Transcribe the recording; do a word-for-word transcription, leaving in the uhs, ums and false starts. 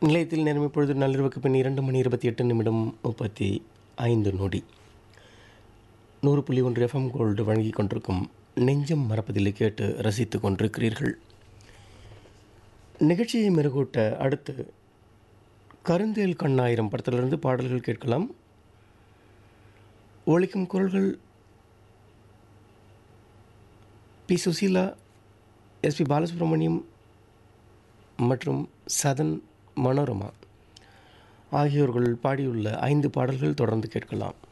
நிலையத்தில் நேரம் இப்பொழுது நள்ளிரவுக்கு பின் இரண்டு மணி இருபத்தி எட்டு நிமிடம் முப்பத்தி ஐந்து நொடி. நூறு புள்ளி ஒன்று எஃப்எம் கோல்டு வழங்கி கொண்டிருக்கும் நெஞ்சம் மறப்பதில்லை கேட்டு ரசித்து கொண்டிருக்கிறீர்கள். நிகழ்ச்சியை மெருகூட்ட அடுத்து கருந்தேல் கண்ணாயிரம் படத்திலிருந்து பாடல்கள் கேட்கலாம். ஒலிக்கும் குரல்கள் பி சுசீலா, எஸ்பி பாலசுப்ரமணியம் மற்றும் சதன் மனோரமா ஆகியோர்கள் பாடியுள்ள ஐந்து பாடல்கள் தொடர்ந்து கேட்கலாம்.